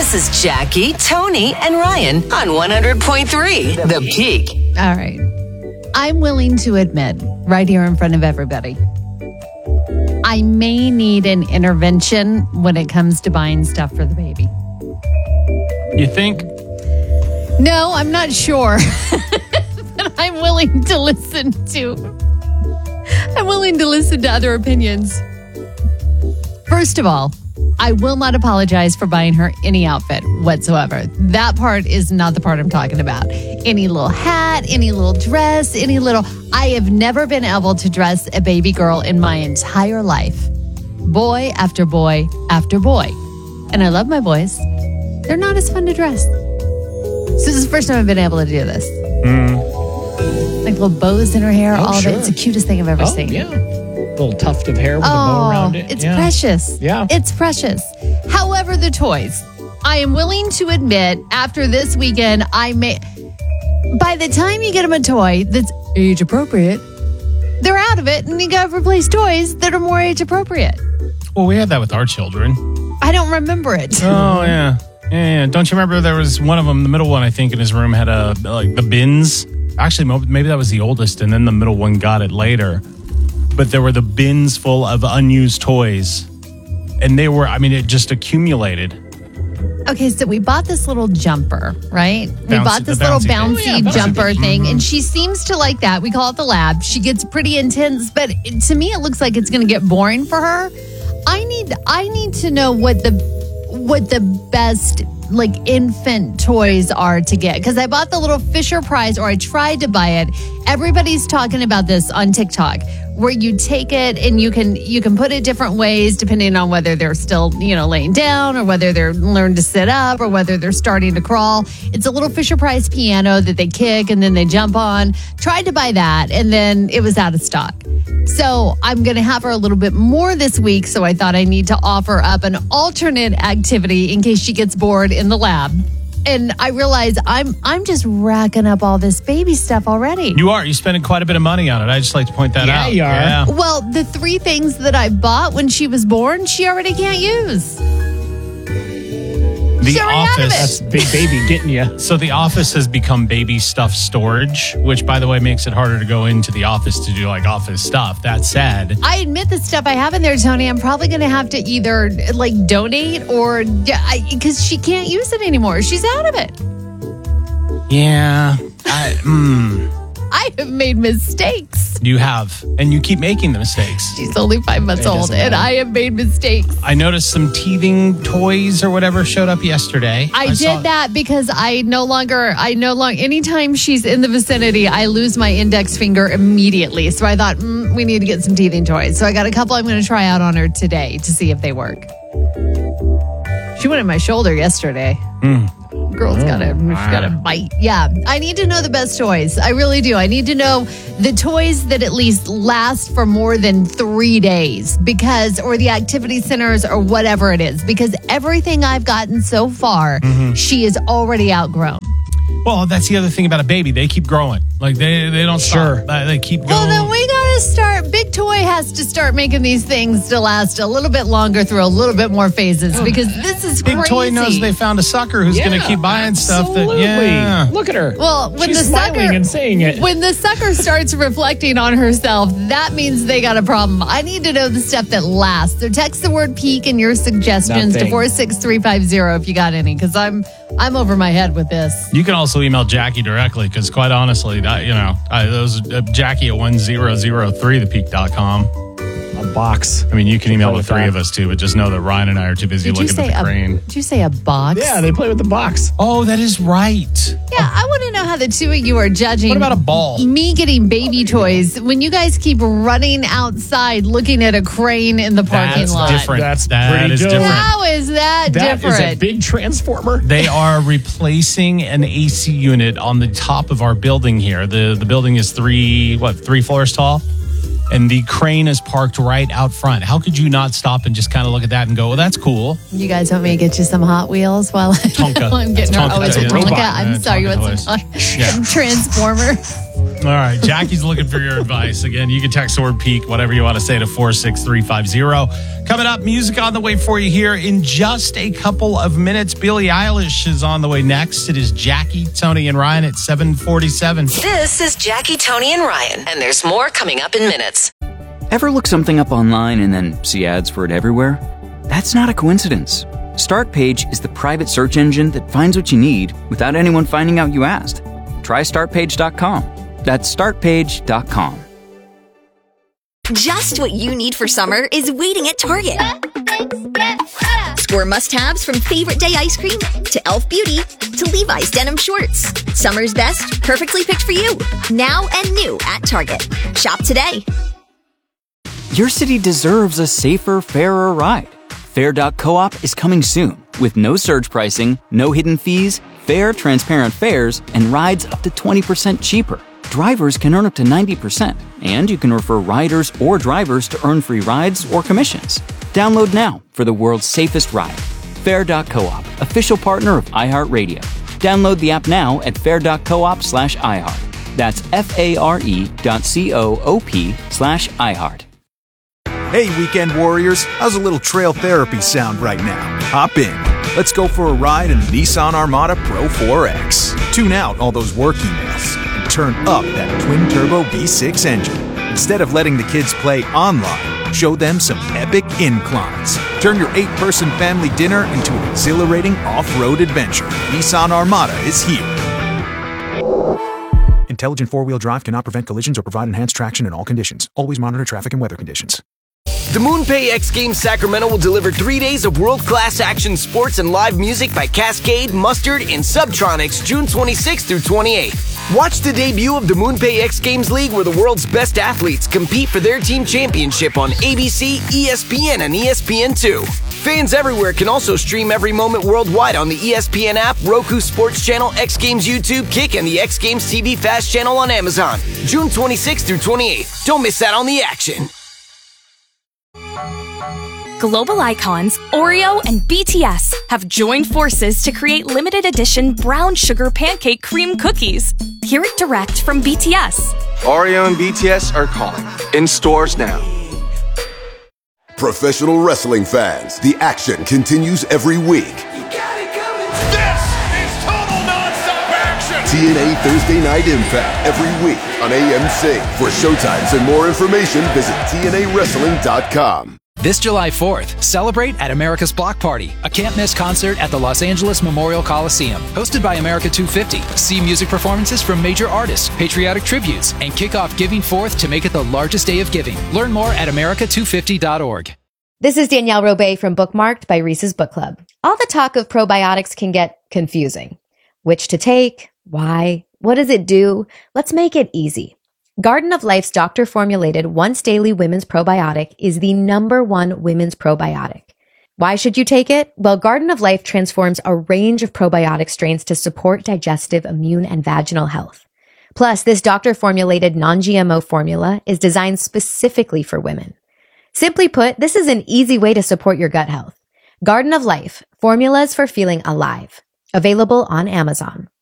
This is Jackie, Tony, and Ryan on 100.3 The Peak. All right. I'm willing to admit, right here in front of everybody, I may need an intervention when it comes to buying stuff for the baby. You think? No, I'm not sure. But I'm willing to listen to other opinions. First of all, I will not apologize for buying her any outfit whatsoever. That part is not the part I'm talking about. Any little hat, any little dress, I have never been able to dress a baby girl in my entire life. Boy after boy after boy. And I love my boys. They're not as fun to dress. So this is the first time I've been able to do this. Like little bows in her hair, all of it. It's the cutest thing I've ever seen. Yeah. Little tuft of hair with a bow around it. It's precious. Yeah. It's precious. However, the toys, I am willing to admit after this weekend, by the time you get them a toy that's age appropriate, they're out of it and you got to replace toys that are more age appropriate. Well, we had that with our children. I don't remember it. Oh, yeah. Yeah. Don't you remember there was one of them, the middle one, I think, in his room had the bins. Actually, maybe that was the oldest, and then the middle one got it later. But there were the bins full of unused toys. And it just accumulated. Okay, so we bought this little jumper, right? We bought this little bouncy jumper thing, and she seems to like that. We call it the lab. She gets pretty intense, but to me, it looks like it's going to get boring for her. I need to know what the best infant toys are to get, because I bought the little Fisher Price, or I tried to buy it. Everybody's talking about this on TikTok, where you take it and you can put it different ways depending on whether they're still laying down, or whether they're learned to sit up, or whether they're starting to crawl. It's a little Fisher Price piano that they kick and then they jump on. Tried to buy that, and then it was out of stock. So I'm going to have her a little bit more this week, so I thought I need to offer up an alternate activity in case she gets bored in the lab. And I realize I'm just racking up all this baby stuff already. You are. You're spending quite a bit of money on it. I just like to point that out. Yeah, you are. Yeah. Well, the 3 things that I bought when she was born, she already can't use. The office. That's big baby getting you. So the office has become baby stuff storage, which, by the way, makes it harder to go into the office to do office stuff. That said, I admit the stuff I have in there, Tony, I'm probably going to have to either donate or because she can't use it anymore. She's out of it. yeah, I have made mistakes. you have, and you keep making the mistakes. She's only 5 months old, and I have made mistakes. I noticed some teething toys or whatever showed up yesterday. I did that because I no longer, anytime she's in the vicinity, I lose my index finger immediately. So I thought, we need to get some teething toys. So I got a couple I'm going to try out on her today to see if they work. She went in my shoulder yesterday. Girl's got a bite. Yeah, I need to know the best toys. I really do. I need to know the toys that at least last for more than 3 days, or the activity centers or whatever it is, because everything I've gotten so far, she is already outgrown. Well, that's the other thing about a baby. They keep growing. They don't stop. They keep going. Well, then we got to start. Big Toy has to start making these things to last a little bit longer through a little bit more phases, because this is Big crazy. Toy knows they found a sucker who's going to keep buying stuff. Look at her. Well, when She's smiling and saying it. When the sucker starts reflecting on herself, that means they got a problem. I need to know the stuff that lasts. So text the word peak and your suggestions to 46350 if you got any, because I'm over my head with this. You can also email Jackie directly, because quite honestly, those Jackie at 1003thepeak.com. A box. I mean, you can email the three of us too, but just know that Ryan and I are too busy looking at the crane. Did you say a box? Yeah, they play with the box. Oh, that is right. Yeah, I want to know how the two of you are judging. What about a ball? Me getting baby toys when you guys keep running outside looking at a crane in the parking lot. Different. That is is different. How is that different? That is a big transformer. They are replacing an AC unit on the top of our building here. The building is three floors tall? And the crane is parked right out front. How could you not stop and just kind of look at that and go, well, that's cool? You guys want me to get you some Hot Wheels while Tonka. I'm getting her? Oh, it's a Tonka. I'm sorry, you want some Transformer? All right. Jackie's looking for your advice. Again, you can text the word peak, whatever you want to say, to 46350. Coming up, music on the way for you here in just a couple of minutes. Billie Eilish is on the way next. It is Jackie, Tony, and Ryan at 7:47. This is Jackie, Tony, and Ryan, and there's more coming up in minutes. Ever look something up online and then see ads for it everywhere? That's not a coincidence. Startpage is the private search engine that finds what you need without anyone finding out you asked. Try startpage.com. That's startpage.com. Just what you need for summer is waiting at Target. Score must-haves from Favorite Day ice cream to Elf Beauty to Levi's denim shorts. Summer's best, perfectly picked for you. Now and new at Target. Shop today. Your city deserves a safer, fairer ride. Fair.coop is coming soon with no surge pricing, no hidden fees, fair, transparent fares, and rides up to 20% cheaper. Drivers can earn up to 90%, and you can refer riders or drivers to earn free rides or commissions. Download now for the world's safest ride. Fair.coop, official partner of iHeartRadio. Download the app now at fair.coop/iHeart. That's FARE.coop/iHeart. Hey, weekend warriors, how's a little trail therapy sound right now? Hop in. Let's go for a ride in the Nissan Armada Pro 4X. Tune out all those work emails and turn up that twin-turbo V6 engine. Instead of letting the kids play online, show them some epic inclines. Turn your 8-person family dinner into an exhilarating off-road adventure. Nissan Armada is here. Intelligent four-wheel drive cannot prevent collisions or provide enhanced traction in all conditions. Always monitor traffic and weather conditions. The MoonPay X Games Sacramento will deliver 3 days of world-class action sports and live music by Cascade, Mustard, and Subtronics June 26th through 28th. Watch the debut of the MoonPay X Games League where the world's best athletes compete for their team championship on ABC, ESPN, and ESPN2. Fans everywhere can also stream every moment worldwide on the ESPN app, Roku Sports Channel, X Games YouTube, Kick, and the X Games TV Fast Channel on Amazon. June 26th through 28th. Don't miss out on the action. Global icons Oreo and BTS have joined forces to create limited edition brown sugar pancake cream cookies. Hear it direct from BTS. Oreo and BTS are calling. In stores now. Professional wrestling fans, the action continues every week. This is total non-stop action! TNA Thursday Night Impact every week on AMC. For showtimes and more information, visit TNAWrestling.com. This July 4th, celebrate at America's Block Party, a can't-miss concert at the Los Angeles Memorial Coliseum, hosted by America 250. See music performances from major artists, patriotic tributes, and kick off Giving Forth to make it the largest day of giving. Learn more at america250.org. This is Danielle Robay from Bookmarked by Reese's Book Club. All the talk of probiotics can get confusing. Which to take? Why? What does it do? Let's make it easy. Garden of Life's doctor-formulated once-daily women's probiotic is the #1 women's probiotic. Why should you take it? Well, Garden of Life transforms a range of probiotic strains to support digestive, immune, and vaginal health. Plus, this doctor-formulated non-GMO formula is designed specifically for women. Simply put, this is an easy way to support your gut health. Garden of Life, formulas for feeling alive. Available on Amazon.